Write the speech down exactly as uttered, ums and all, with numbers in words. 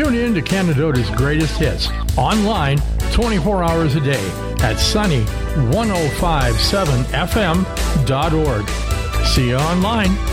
Tune in to Canadota's greatest hits online twenty-four hours a day at sunny ten fifty-seven f m dot org. See you online.